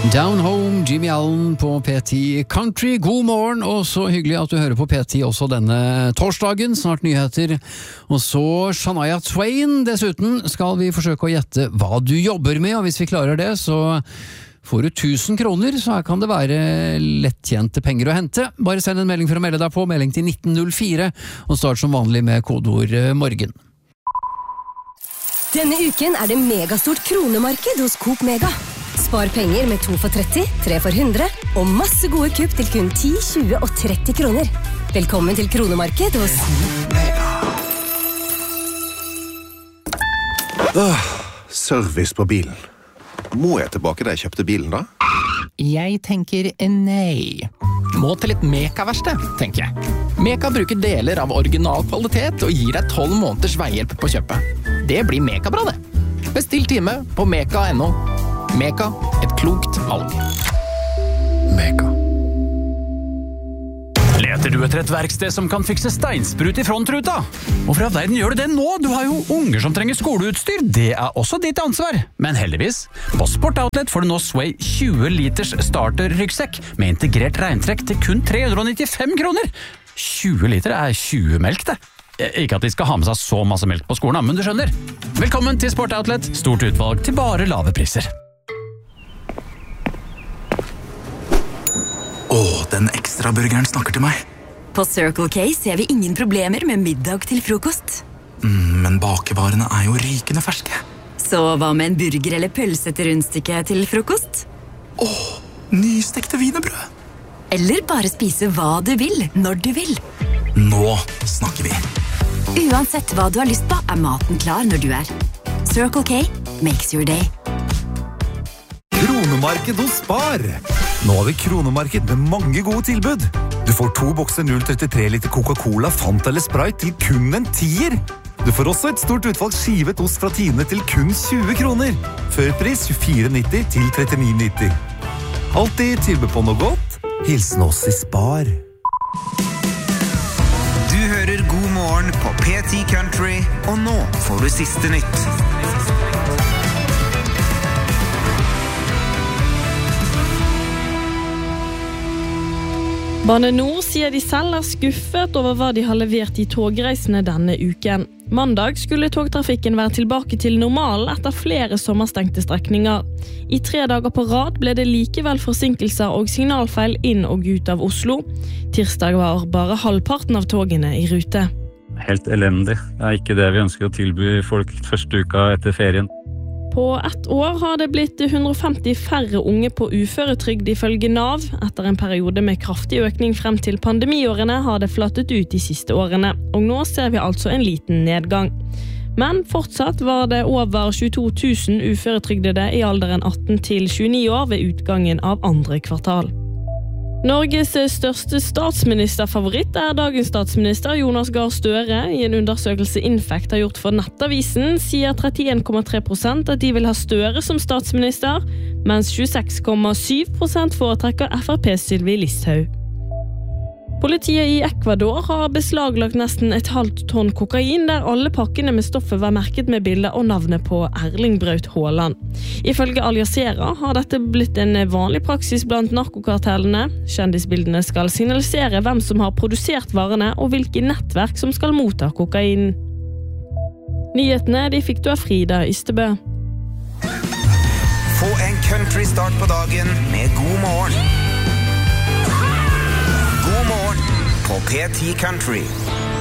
Down Home, Jimmy Allen på P10 Country. God morgen, og så hyggelig at du hører på P10 også denne torsdagen. Snart nyheter. Og så Shania Twain. Dessuten skal vi forsøke å gjette hva du jobber med, og hvis vi klarer det, så får du 1000 kroner, så her kan det være lettjente penger å hente. Bare send en melding for å melde deg på, melding til 1904, og start som vanlig med kodeord morgen. Denne uken det megastort kronemarked hos Coop Mega. Spar penger med 2 for 30, 3 for 100 og masse gode kupp til kun 10, 20 og 30 kroner. Velkommen til kronemarked hos Coop Mega. Service på bilen. Må jeg tilbake da jeg kjøpte bilen da? Jeg tenker nei. Må til et Meka-verksted, tenker jeg. Meka bruker deler av original kvalitet og gir deg 12 måneders veihjelp på kjøpet. Det blir Meka-bra det. Bestill time på meka.no. Meka, et klokt valg. Mega. Leter du etter et verksted som kan fikse steinsprut i frontruta? Hvorfor i verden gjør du det nå? Du har jo unger som trenger skoleutstyr. Det også ditt ansvar. Men heldigvis, på Sport Outlet får du nå Sway 20 liters starter-ryggsekk med integrert regntrekk til kun 395 kroner. 20 liter 20 melk, det. Ikke at de skal ha med seg så masse melk på skolen, men du skjønner. Velkommen til Sport Outlet. Stort utvalg til bare lave priser. Den ekstra burgeren snakker til meg. På Circle K ser vi ingen problemer med middag til frokost. Men bakevarene jo rykende ferske. Så hva med en burger eller pølse til rundstykke til frokost? Nystekte wienerbrød. Eller bare spise hva du vil, når du vil. Nå snakker vi. Uansett hva du har lyst på, maten klar når du Circle K makes your day. Kronemarked hos Spar. Nå har vi kronemarked med mange gode tilbud. Du får 2 bokser 0,33 liter Coca-Cola, Fanta eller Sprite til kun en 10er. Du får også et stort utvalg skivet ost fra Tine til kun 20 kroner. Førpris 24,90 til 39,90. Alltid tilbud på noe godt. Hilsen oss i Spar. Du hører God morgen på P10 Country, og nå får du siste nytt. Bane Nor sier de selv skuffet over hva de har levert i togreisene denne uken. Mandag skulle togtrafikken være tilbake til normalen etter flere sommerstengte strekninger. I 3 dager på rad ble det likevel forsinkelser og signalfeil inn og ut av Oslo. Tirsdag var bare halvparten av togene i rute. Helt elendig. Det ikke det vi ønsker å tilby folk første uka etter ferien. På 1 år har det blitt 150 færre unge på uføretrygd ifølge Nav. Etter en periode med kraftig økning frem til pandemiårene har det flattet ut de siste årene, og nå ser vi altså en liten nedgang. Men fortsatt var det over 22 000 uføretrygdede i alderen 18 til 29 år ved utgangen av 2. kvartal. Norges største statsministerfavoritt dagens statsminister Jonas Gahr Støre. I en undersøkelse Infect har gjort for Nettavisen sier 31,3% at de vil ha Støre som statsminister, mens 26,7% foretrekker FrPs Sylvi Listhaug. Politiet i Ecuador har beslaglagt nesten 1,5 tonn kokain, der alle pakkene med stoffet var merket med bilder og navnet på Erling Braut Haaland. Ifølge Al Jazeera har dette blitt en vanlig praksis blant narkokartellene. Kjendisbildene skal signalisere hvem som har produsert varene og hvilke nettverk som skal motta kokain. Nyhetene de fikk du av Frida Ystebø. Få en country start på dagen med God morgen. God morgen på P10 Country.